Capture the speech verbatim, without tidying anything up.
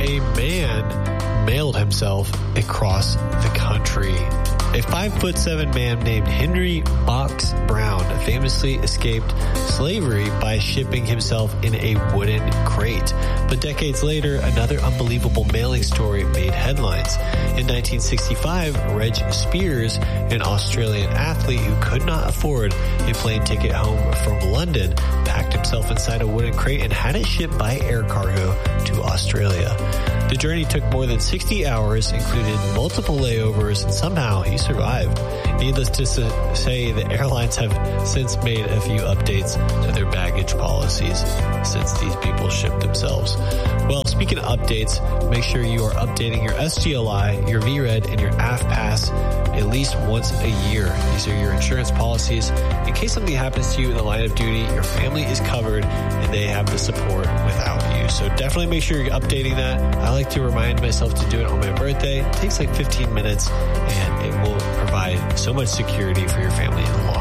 a man mailed himself across the country. A five foot seven man named Henry Box Brown famously escaped slavery by shipping himself in a wooden crate. But decades later, another unbelievable mailing story made headlines. In nineteen sixty-five, Reg Spears, an Australian athlete who could not afford a plane ticket home from London, packed himself inside a wooden crate and had it shipped by air cargo to Australia. The journey took more than sixty hours, included multiple layovers, and somehow he survived. Needless to say, the airlines have since made a few updates to their baggage policies since these people shipped themselves. Well, speaking of updates, make sure you are updating your S G L I, your V RED, and your A F Pass at least once a year. These are your insurance policies. In case something happens to you in the line of duty, your family is covered and they have the support without you. So definitely make sure you're updating that. I like to remind myself to do it on my birthday. It takes like fifteen minutes and it will provide so much security for your family in the long